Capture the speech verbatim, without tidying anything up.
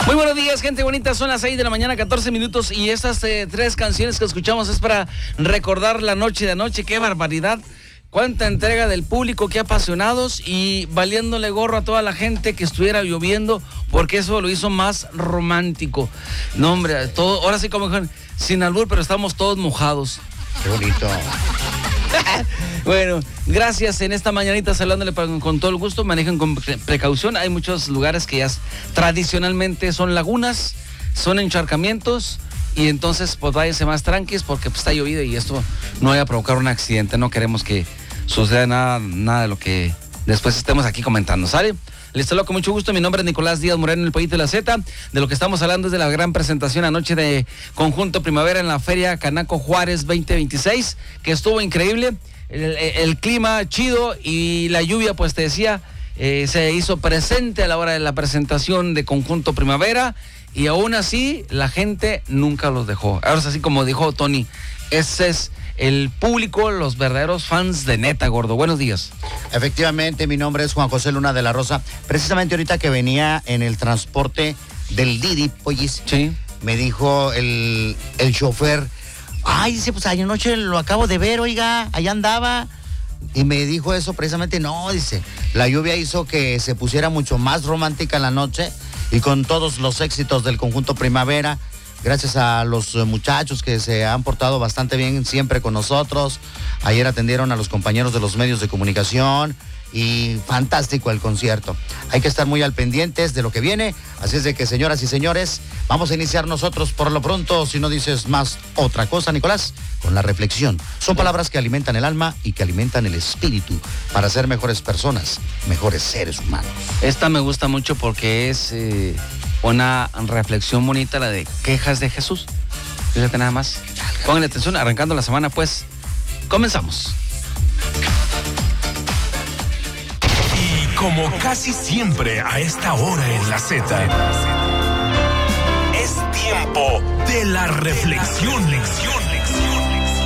Muy buenos días, gente bonita. Son las seis de la mañana, catorce minutos. Y estas eh, tres canciones que escuchamos es para recordar la noche de anoche. ¡Qué barbaridad! Cuánta entrega del público, qué apasionados, y valiéndole gorro a toda la gente que estuviera lloviendo, porque eso lo hizo más romántico. No, hombre, todo, ahora sí como sin albur, pero estamos todos mojados. Qué bonito. Bueno, gracias en esta mañanita, saludándole con, con todo el gusto. Manejen con precaución. Hay muchos lugares que ya tradicionalmente son lagunas, son encharcamientos. Y entonces, pues váyase más tranquilos porque pues, está llovido y esto no vaya a provocar un accidente. No queremos que suceda nada, nada de lo que después estemos aquí comentando, ¿sale? Les saludo con mucho gusto. Mi nombre es Nicolás Díaz Moreno, el Pollito de la Z. De lo que estamos hablando es de la gran presentación anoche de Conjunto Primavera en la Feria Canaco Juárez veinte veintiséis, que estuvo increíble. El, el, el clima chido y la lluvia, pues te decía, eh, se hizo presente a la hora de la presentación de Conjunto Primavera. Y aún así, la gente nunca los dejó. Ahora es así como dijo Tony, ese es el público, los verdaderos fans de neta, gordo. Buenos días. Efectivamente, mi nombre es Juan José Luna de la Rosa. Precisamente ahorita que venía en el transporte del Didi, Pollis, sí, me dijo el, el chofer, ay, dice, pues ayer anoche lo acabo de ver, oiga, allá andaba. Y me dijo eso precisamente, no, dice, la lluvia hizo que se pusiera mucho más romántica la noche. Y con todos los éxitos del Conjunto Primavera, gracias a los muchachos que se han portado bastante bien siempre con nosotros. Ayer atendieron a los compañeros de los medios de comunicación y fantástico el concierto. Hay que estar muy al pendientes de lo que viene. Así es de que, señoras y señores, vamos a iniciar nosotros por lo pronto, si no dices más otra cosa, Nicolás, con la reflexión. Son palabras que alimentan el alma y que alimentan el espíritu para ser mejores personas, mejores seres humanos. Esta me gusta mucho porque es eh, una reflexión bonita, la de quejas de Jesús. Fíjate nada más. Pónganle atención, arrancando la semana, pues, comenzamos. Como casi siempre a esta hora en la Z, es tiempo de la reflexión.